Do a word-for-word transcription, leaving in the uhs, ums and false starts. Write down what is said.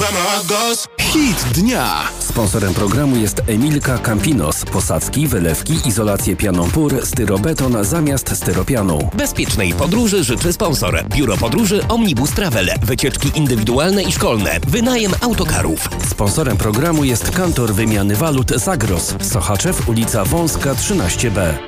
Hit dnia. Sponsorem programu jest Emilka Campinos. Posadzki, wylewki, izolację pianą pór, styrobeton zamiast styropianu. Bezpiecznej podróży życzy sponsor. Biuro Podróży Omnibus Travel. Wycieczki indywidualne i szkolne. Wynajem autokarów. Sponsorem programu jest Kantor Wymiany Walut Zagros. Sochaczew, ulica Wąska trzynaście B.